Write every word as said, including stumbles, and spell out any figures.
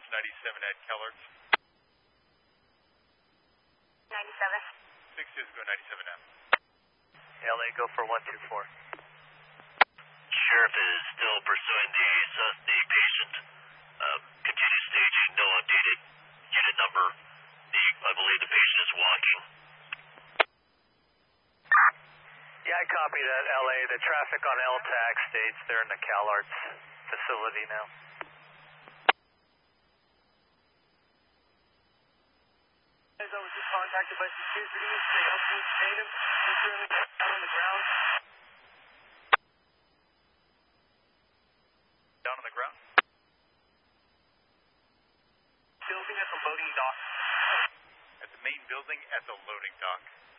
ninety-seven at Kellards. ninety-seven. six is go ninety-seven M. L A, go for one two four. Sheriff is still pursuing the, uh, the patient. Um, continue staging, no updated unit number. The, I believe the patient is walking. Yeah, I copy that, L A. The traffic on L TAC states they're in the Kellards facility now. Guys, I was just contacted by security. They helped me contain him. They're currently down on the ground. Down on the ground? Building at the loading dock. At the main building at the loading dock.